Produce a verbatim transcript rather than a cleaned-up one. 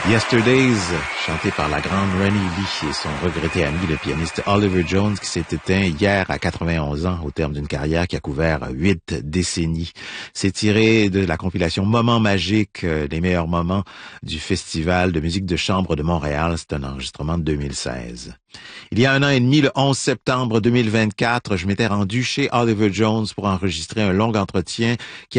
Yesterdays, chanté par la grande Rennie Lee et son regretté ami, le pianiste Oliver Jones, qui s'est éteint hier à quatre-vingt-onze ans au terme d'une carrière qui a couvert huit décennies. C'est tiré de la compilation Moments magiques, les meilleurs moments du Festival de musique de chambre de Montréal. C'est un enregistrement de deux mille seize. Il y a un an et demi, le onze septembre deux mille vingt-quatre, je m'étais rendu chez Oliver Jones pour enregistrer un long entretien qui